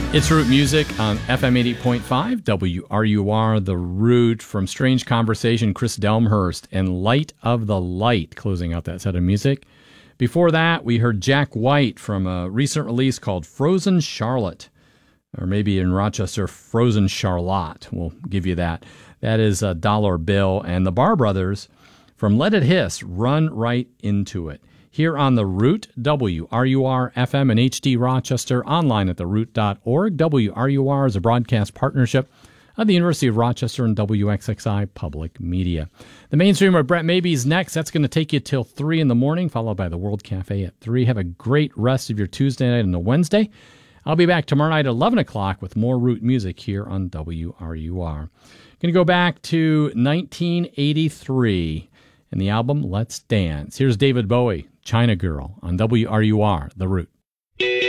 It's Root Music on FM 80.5, WRUR, The Root. From Strange Conversation, Chris Delmhurst, and Light of the Light, closing out that set of music. Before that, we heard Jack White from a recent release called Frozen Charlotte, or maybe in Rochester, Frozen Charlotte. We'll give you that. That is a $1 bill. And the Bar Brothers from Let It Hiss, Run Right Into It. Here on The Root, WRUR FM and HD Rochester, online at theroot.org. WRUR is a broadcast partnership of the University of Rochester and WXXI Public Media. The mainstream of Brett Maybe's next. That's going to take you till 3 in the morning, followed by the World Cafe at 3. Have a great rest of your Tuesday night and a Wednesday. I'll be back tomorrow night at 11 o'clock with more Root music here on WRUR. Going to go back to 1983 and the album Let's Dance. Here's David Bowie, China Girl, on WRUR, The Root.